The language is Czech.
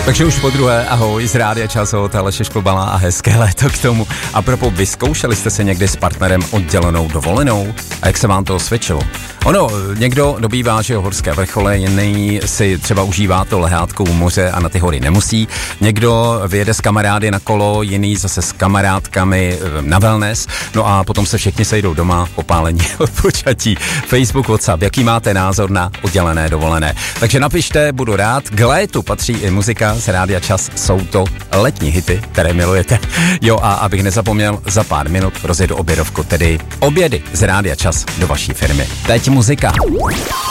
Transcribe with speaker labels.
Speaker 1: Takže už po druhé, ahoj, z Rádia Čas, Aleše Šklobala a hezké léto k tomu. A propos, vyzkoušeli jste se někdy s partnerem oddělenou dovolenou? A jak se vám to osvědčilo? Ono, někdo dobývá, že horské vrchole, jiný si třeba užívá to lehátko u moře a na ty hory nemusí. Někdo vyjede s kamarády na kolo, jiný zase s kamarádkami na wellness. No a potom se všichni sejdou doma, opálení od počatí. Facebook, WhatsApp, jaký máte názor na oddělené dovolené? Takže napište, budu rád. K létu patří i muzika z Rádia Čas, jsou to letní hity, které milujete. Jo, a abych nezapomněl, za pár minut rozjedu obědovku, tedy obědy z Rádia Čas do vaší firmy. Teď muzika.